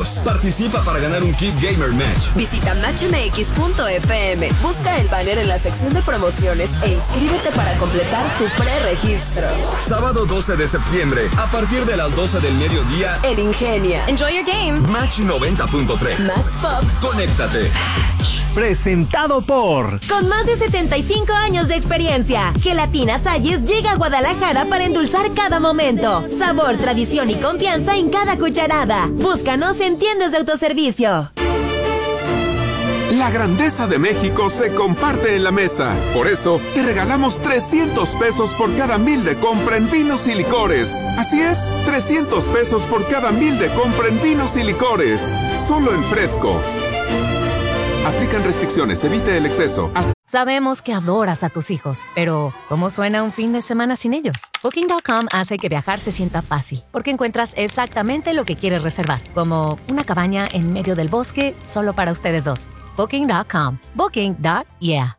premios. Participa para ganar un kit Gamer Match. Visita matchmx.fm, busca el banner en la sección de promociones e inscríbete para completar tu preregistro. Sábado 12 de septiembre, a partir de las 12 del mediodía, en Ingenia. Enjoy your game. Match 90.3. Más pop. Conéctate. Presentado por... Con más de 75 años de experiencia, Gelatina Salles llega a Guadalajara para endulzar cada momento. Sabor, tradición y confianza en cada cucharada. Búscanos en tiendas de autoservicio. La grandeza de México se comparte en la mesa. Por eso, te regalamos 300 pesos por cada 1,000 de compra en vinos y licores. Así es, 300 pesos por cada 1,000 de compra en vinos y licores. Solo en Fresco. Aplican restricciones, evite el exceso. Sabemos que adoras a tus hijos, pero ¿cómo suena un fin de semana sin ellos? Booking.com hace que viajar se sienta fácil, porque encuentras exactamente lo que quieres reservar, como una cabaña en medio del bosque solo para ustedes dos. Booking.com. Booking.yeah.